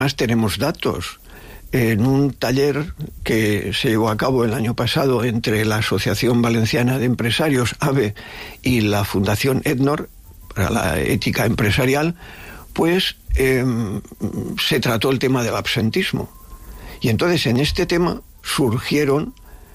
Además tenemos datos. En un taller que se llevó a cabo el año pasado entre la Asociación Valenciana de Empresarios, AVE, y la Fundación EDNOR, para la ética empresarial, pues se trató el tema del absentismo. Y entonces en este tema surgieron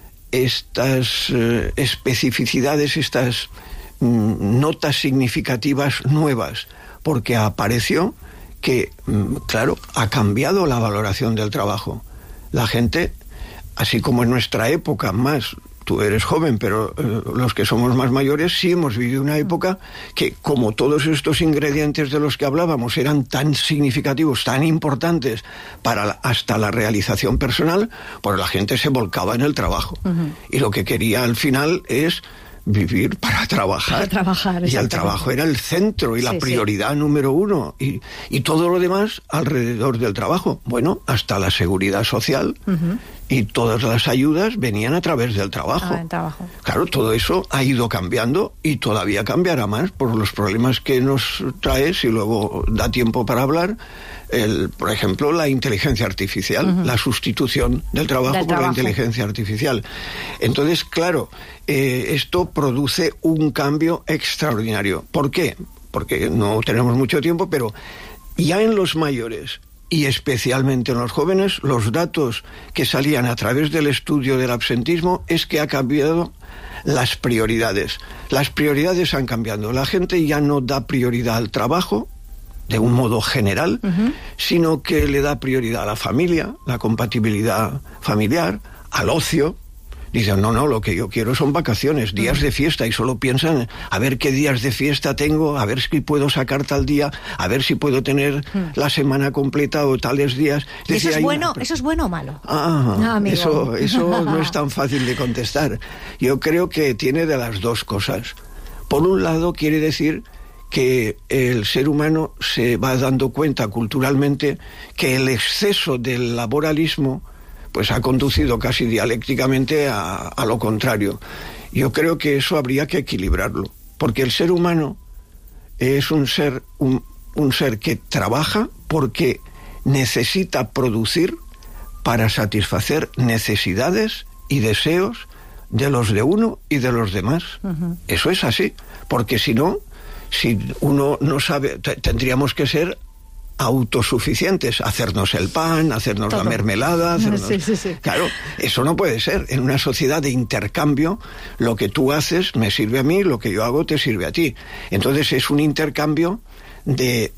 estas especificidades, estas notas significativas nuevas, porque apareció que, claro, ha cambiado la valoración del trabajo. La gente, así como en nuestra época más, tú eres joven, pero los que somos más mayores sí hemos vivido una época que, como todos estos ingredientes de los que hablábamos eran tan significativos, tan importantes para hasta la realización personal, pues la gente se volcaba en el trabajo. Y lo que quería al final es vivir para trabajar. Y el trabajo era el centro y la prioridad número uno. Y todo lo demás alrededor del trabajo. Bueno, hasta la seguridad social y todas las ayudas venían a través del trabajo. Claro, todo eso ha ido cambiando y todavía cambiará más por los problemas que nos trae, si luego da tiempo para hablar, por ejemplo, la inteligencia artificial, la sustitución del trabajo por la inteligencia artificial. Entonces, claro, esto produce un cambio extraordinario. ¿Por qué? Porque no tenemos mucho tiempo, pero ya en los mayores y especialmente en los jóvenes, los datos que salían a través del estudio del absentismo es que ha cambiado las prioridades. Las prioridades han cambiado. La gente ya no da prioridad al trabajo de un modo general, sino que le da prioridad a la familia, la compatibilidad familiar, al ocio. Dicen, no, lo que yo quiero son vacaciones, días de fiesta, y solo piensan a ver qué días de fiesta tengo, a ver si puedo sacar tal día, a ver si puedo tener la semana completa o tales días. ¿Eso es bueno? ¿Eso es bueno o malo? Eso no es tan fácil de contestar. Yo creo que tiene de las dos cosas. Por un lado, quiere decir que el ser humano se va dando cuenta culturalmente que el exceso del laboralismo pues ha conducido casi dialécticamente a lo contrario. Yo creo que eso habría que equilibrarlo, porque el ser humano es un ser que trabaja porque necesita producir para satisfacer necesidades y deseos de los de uno y de los demás. Eso es así, porque si no, si uno no sabe, tendríamos que ser autosuficientes, hacernos el pan, hacernos la mermelada, hacernos... Claro, eso no puede ser. En una sociedad de intercambio, lo que tú haces me sirve a mí, lo que yo hago te sirve a ti. Entonces es un intercambio de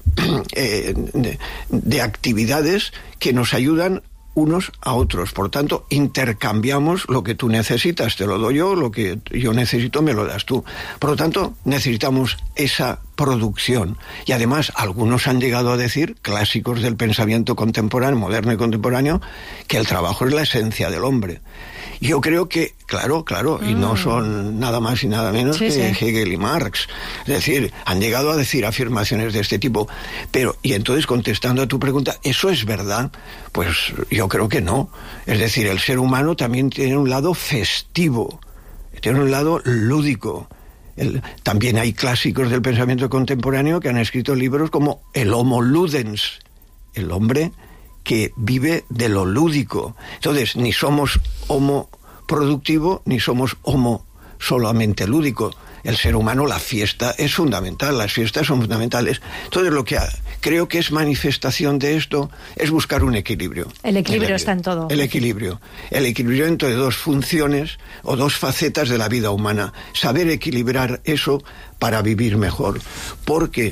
actividades que nos ayudan unos a otros. Por tanto, intercambiamos lo que tú necesitas, te lo doy yo, lo que yo necesito me lo das tú. Por lo tanto, necesitamos esa producción. Y además, algunos han llegado a decir, clásicos del pensamiento contemporáneo, moderno y contemporáneo, que el trabajo es la esencia del hombre. Yo creo que, claro, y no son nada más y nada menos que Hegel y Marx. Es decir, han llegado a decir afirmaciones de este tipo. Pero, y entonces, contestando a tu pregunta, ¿eso es verdad? Pues yo creo que no. Es decir, el ser humano también tiene un lado festivo, tiene un lado lúdico. También hay clásicos del pensamiento contemporáneo que han escrito libros como el Homo Ludens, el hombre que vive de lo lúdico. Entonces, ni somos homo productivo, ni somos homo solamente lúdico. El ser humano, la fiesta es fundamental, las fiestas son fundamentales. Entonces, lo que creo que es manifestación de esto es buscar un equilibrio. El equilibrio está en todo. El equilibrio entre dos funciones o dos facetas de la vida humana. Saber equilibrar eso para vivir mejor. Porque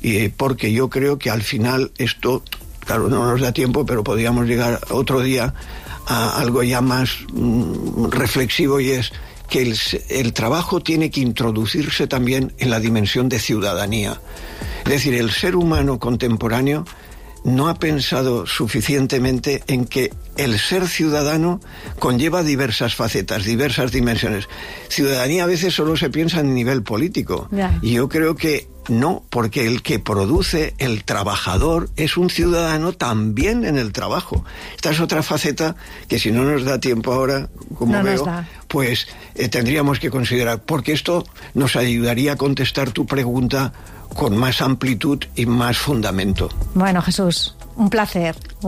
yo creo que al final esto, claro, no nos da tiempo, pero podríamos llegar otro día a algo ya más reflexivo, y es que el trabajo tiene que introducirse también en la dimensión de ciudadanía. Es decir, el ser humano contemporáneo no ha pensado suficientemente en que el ser ciudadano conlleva diversas facetas, diversas dimensiones. Ciudadanía a veces solo se piensa en nivel político. Y yo creo que no, porque el que produce, el trabajador, es un ciudadano también en el trabajo. Esta es otra faceta que, si no nos da tiempo ahora, como veo, pues tendríamos que considerar, porque esto nos ayudaría a contestar tu pregunta con más amplitud y más fundamento. Bueno, Jesús, Un placer.